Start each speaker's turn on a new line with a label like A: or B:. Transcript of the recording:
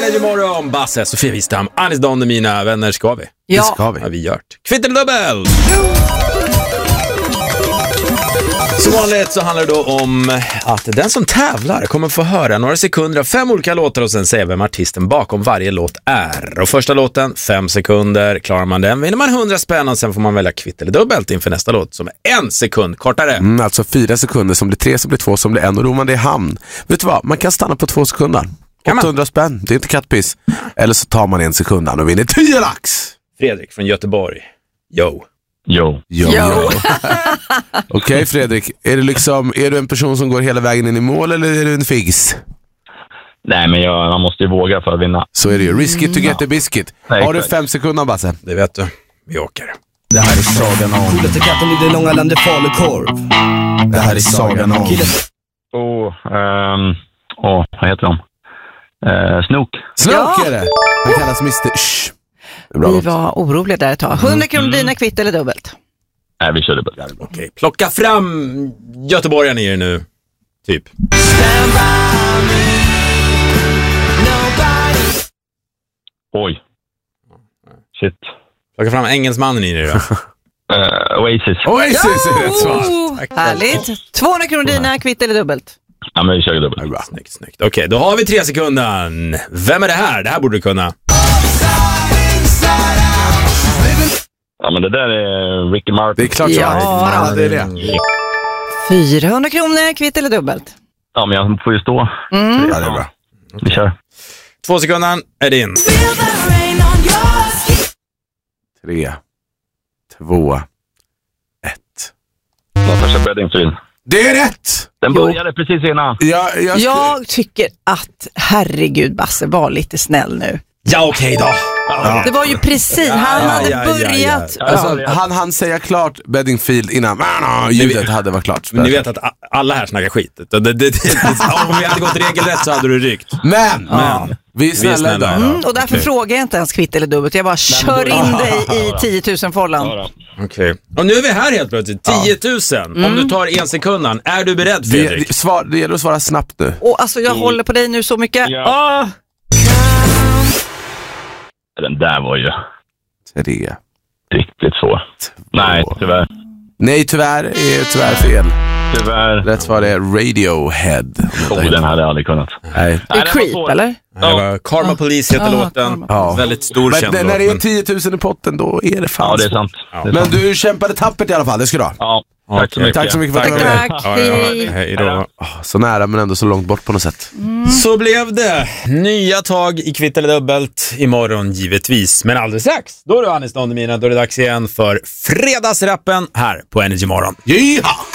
A: Energy Morgon, Basse, Sofia Wistam, Anis Don, mina vänner, ska vi?
B: Ja.
A: Det ska vi. Har vi gjort. Kvitt eller dubbel! Som vanligt så handlar det då om att den som tävlar kommer få höra några sekunder av 5 olika låtar och sen säga vem artisten bakom varje låt är. Och första låten, 5 sekunder. Klarar man den vinner man 100 spänn och sen får man välja kvitt eller dubbelt inför nästa låt som är 1 sekund kortare.
C: Alltså 4 sekunder som blir 3, som blir 2, som blir 1 och då man det i hamn. Vet du vad? Man kan stanna på 2 sekunder. 800 spänn, det är inte kattpiss. Eller så tar man 1 sekund och vinner 10 lax.
A: Fredrik från Göteborg. Yo.
C: Okej, Fredrik, är du en person som går hela vägen in i mål eller är du en figs?
D: Nej, men man måste ju våga för att vinna.
C: Så är det ju. Risk it to get the biscuit. Har du 5 sekunder, Basse?
A: Det vet du. Vi åker.
E: Det här är sagan om Kullet och katten i det långa landet falukorv. Det här är sagan om
D: vad heter de? Snook.
C: Snook är det. Han kallas Mr. Shh.
B: Vi var oroliga där ett tag. 100 kronor dina, kvitt eller dubbelt?
D: Nej, vi kör dubbelt.
A: Okej, plocka fram göteborgaren i er nu. Typ.
D: Oj. Shit.
A: Plocka fram engelsmannen i er då.
D: Oasis
C: är rätt svar.
B: Härligt. 200 kronor dina, kvitt eller dubbelt?
D: Ja, men vi kör dubbelt.
A: Snyggt. Okej, då har vi 3 sekunder. Vem är det här? Det här borde du kunna.
D: Ja, men det där är Ricky Martin.
C: Det är klart det är det.
B: 400 kronor, kvitt eller dubbelt?
D: Ja, men jag får ju stå.
C: Ja, det är bra.
D: Vi kör.
A: 2 sekunder är din.
C: 3, 2, 1.
D: Natasha Bedingfield.
C: Det är rätt!
D: Den började precis innan.
B: Jag tycker att, herregud Basse, var lite snäll nu.
A: Ja, okej då.
C: Ja.
B: Det var ju precis, han hade börjat.
C: Alltså, han säger klart Bedingfield innan ljudet hade varit klart.
A: Men ni vet att alla här snackar skit. Om vi hade gått regelrätt så hade du ryckt.
C: Men vi är snälla idag.
B: Och därför frågar jag inte ens kvitt eller dubbelt. Jag bara kör in dig i 10 000 follan.
A: Okej. Och nu är vi här helt plötsligt. 10 000. Om du tar 1 sekunden. Är du beredd, Fredrik?
C: Det gäller att svara snabbt nu.
B: Och alltså jag håller på dig nu så mycket.
D: Ja. Den där var ju
C: 3.
D: riktigt svår. Nej, tyvärr.
C: Nej, tyvärr är fel.
D: Tyvärr.
C: Rätt svar är Radiohead.
D: Den hade jag aldrig kunnat.
C: Nej.
B: Det är Creep, eller?
A: Ja. Karma Police heter låten. Väldigt stor känd låt.
C: När det är 10 000 i potten, då är det fan.
D: Ja, det är sant.
C: Men du kämpade tappert i alla fall, det ska du ha.
D: Ja. Tack så mycket.
C: Tack så mycket för att du var med.
A: Hej då.
C: Så nära men ändå så långt bort på något sätt.
A: Så blev det. Nya tag i kvitt eller dubbelt imorgon givetvis. Men alldeles strax, då är det Anis Don, då är det dags igen för fredagsrappen här på Energy Morgon.
C: Jiha!